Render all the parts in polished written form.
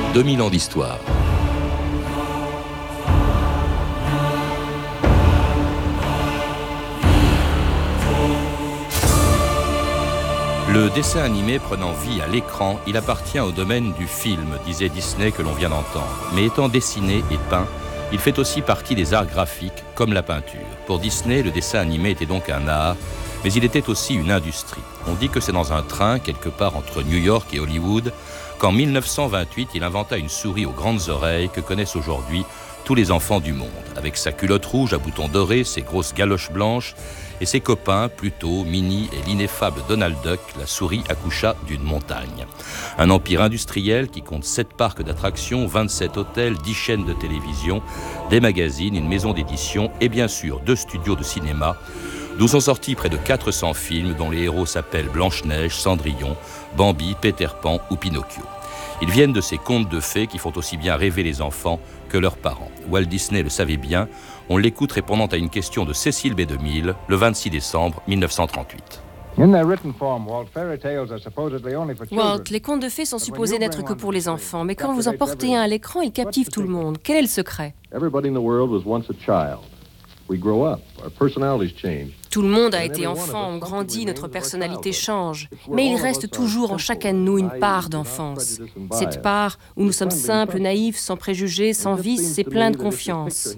2000 ans d'histoire. Le dessin animé prenant vie à l'écran, il appartient au domaine du film, disait Disney que l'on vient d'entendre. Mais étant dessiné et peint, il fait aussi partie des arts graphiques, comme la peinture. Pour Disney, le dessin animé était donc un art, mais il était aussi une industrie. On dit que c'est dans un train, quelque part entre New York et Hollywood, qu'en 1928, il inventa une souris aux grandes oreilles que connaissent aujourd'hui tous les enfants du monde. Avec sa culotte rouge à boutons dorés, ses grosses galoches blanches et ses copains, Pluto, Minnie et l'ineffable Donald Duck, la souris accoucha d'une montagne. Un empire industriel qui compte 7 parcs d'attractions, 27 hôtels, 10 chaînes de télévision, des magazines, une maison d'édition et bien sûr 2 studios de cinéma, d'où sont sortis près de 400 films dont les héros s'appellent Blanche-Neige, Cendrillon, Bambi, Peter Pan ou Pinocchio. Ils viennent de ces contes de fées qui font aussi bien rêver les enfants que leurs parents. Walt Disney le savait bien, on l'écoute répondant à une question de Cécile B. DeMille le 26 décembre 1938. Walt, les contes de fées sont supposés n'être que pour les enfants, mais quand vous en portez un à l'écran, il captive tout le monde. Quel est le secret ? Tout le monde a été enfant, on grandit, notre personnalité change. Mais il reste toujours en chacun de nous une part d'enfance. Cette part où nous sommes simples, naïfs, sans préjugés, sans vices et pleins de confiance.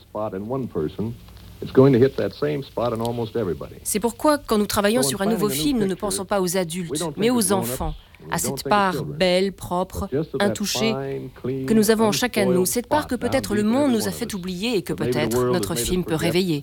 C'est pourquoi, quand nous travaillons sur un nouveau film, nous ne pensons pas aux adultes, mais aux enfants, à cette part belle, propre, intouchée, que nous avons en chacun de nous, cette part que peut-être le monde nous a fait oublier et que peut-être notre film peut réveiller.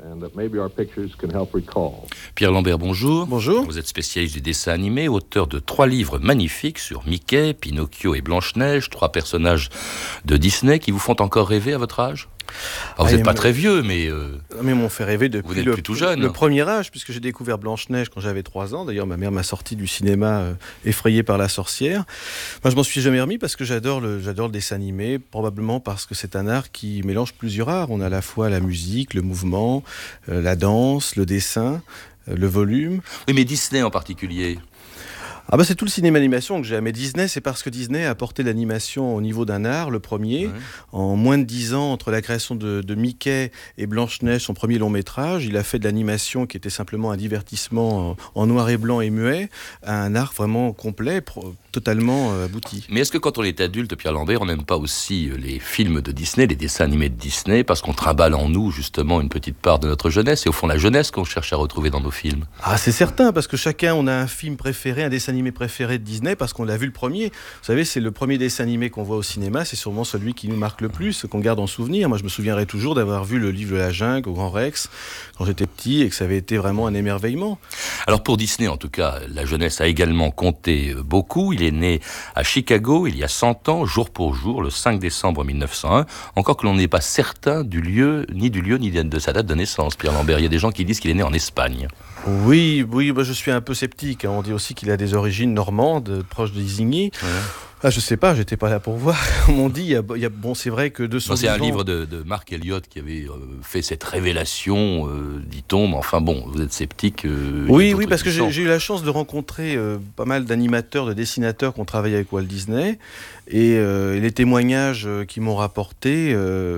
Pierre Lambert, bonjour. Bonjour. Vous êtes spécialiste du dessin animé, auteur de 3 livres magnifiques sur Mickey, Pinocchio et Blanche-Neige, 3 personnages de Disney qui vous font encore rêver à votre âge ? Alors, vous n'êtes pas très vieux, mais m'ont fait rêver depuis plus tout jeune. Le premier âge, puisque j'ai découvert Blanche-Neige quand j'avais 3 ans. D'ailleurs, ma mère m'a sorti du cinéma effrayé par la sorcière. Moi, je m'en suis jamais remis parce que j'adore le dessin animé, probablement parce que c'est un art qui mélange plusieurs arts. On a à la fois la musique, le mouvement, la danse, le dessin, le volume. Oui, mais Disney en particulier. C'est tout le cinéma animation que j'aime. Mais Disney, c'est parce que Disney a porté l'animation au niveau d'un art, le premier. Ouais. En moins de 10 ans, entre la création de Mickey et Blanche-Neige, son premier long métrage, il a fait de l'animation qui était simplement un divertissement en noir et blanc et muet, à un art vraiment complet, totalement abouti. Mais est-ce que quand on est adulte, Pierre Lambert, on n'aime pas aussi les films de Disney, les dessins animés de Disney, parce qu'on trimballe en nous justement une petite part de notre jeunesse, et au fond la jeunesse qu'on cherche à retrouver dans nos films? C'est certain, parce que chacun, on a un film préféré, un dessin animé préféré de Disney, parce qu'on l'a vu le premier. Vous savez, c'est le premier dessin animé qu'on voit au cinéma, c'est sûrement celui qui nous marque le plus, qu'on garde en souvenir. Moi, je me souviendrai toujours d'avoir vu le livre de la jungle au Grand Rex, quand j'étais petit, et que ça avait été vraiment un émerveillement. Alors pour Disney, en tout cas, la jeunesse a également compté beaucoup. Il est né à Chicago, il y a 100 ans, jour pour jour, le 5 décembre 1901, encore que l'on n'est pas certain du lieu, ni de sa date de naissance, Pierre Lambert. Il y a des gens qui disent qu'il est né en Espagne. Oui, je suis un peu sceptique. On dit aussi qu'il a des origines normandes, proches d'Isigny. Ouais. Je sais pas, j'étais pas là pour voir. Comme on dit, c'est vrai que de son c'est un livre de Mark Elliott qui avait fait cette révélation, dit-on. Mais enfin bon, vous êtes sceptique. Oui, parce que j'ai eu la chance de rencontrer pas mal d'animateurs, de dessinateurs qui ont travaillé avec Walt Disney. Et les témoignages qu'ils m'ont rapportés...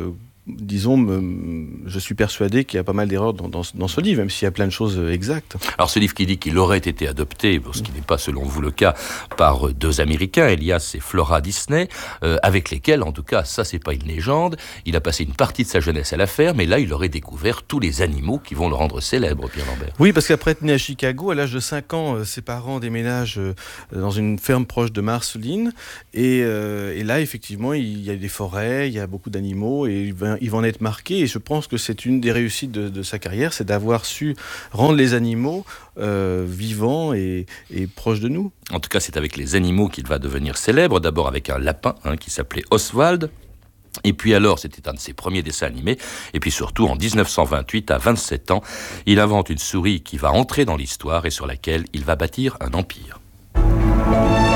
je suis persuadé qu'il y a pas mal d'erreurs dans ce livre, même s'il y a plein de choses exactes. Alors ce livre qui dit qu'il aurait été adopté, ce qui n'est pas selon vous le cas, par 2 Américains, Elias et Flora Disney, avec lesquels, en tout cas, ça c'est pas une légende, il a passé une partie de sa jeunesse à la ferme, et là il aurait découvert tous les animaux qui vont le rendre célèbre, Pierre Lambert. Oui, parce qu'après être né à Chicago, à l'âge de 5 ans, ses parents déménagent dans une ferme proche de Marceline, et là effectivement il y a des forêts, il y a beaucoup d'animaux, et il va en être marqué, et je pense que c'est une des réussites de sa carrière, c'est d'avoir su rendre les animaux vivants et proches de nous. En tout cas, c'est avec les animaux qu'il va devenir célèbre, d'abord avec un lapin qui s'appelait Oswald, et puis alors, c'était un de ses premiers dessins animés, et puis surtout en 1928, à 27 ans, il invente une souris qui va entrer dans l'histoire et sur laquelle il va bâtir un empire.